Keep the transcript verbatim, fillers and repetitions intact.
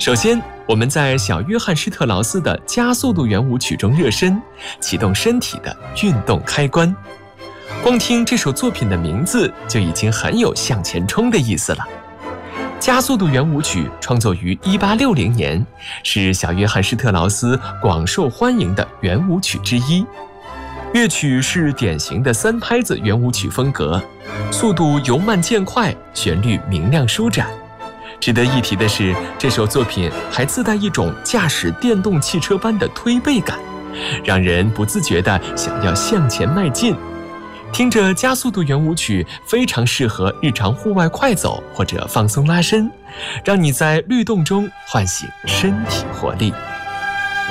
首先，我们在小约翰施特劳斯的加速度圆舞曲中热身，启动身体的运动开关。光听这首作品的名字就已经很有向前冲的意思了。加速度圆舞曲创作于一八六零年，是小约翰施特劳斯广受欢迎的圆舞曲之一。乐曲是典型的三拍子圆舞曲风格，速度由慢渐快，旋律明亮舒展。值得一提的是，这首作品还自带一种驾驶电动汽车般的推背感，让人不自觉地想要向前迈进。听着加速度圆舞曲，非常适合日常户外快走或者放松拉伸，让你在律动中唤醒身体活力。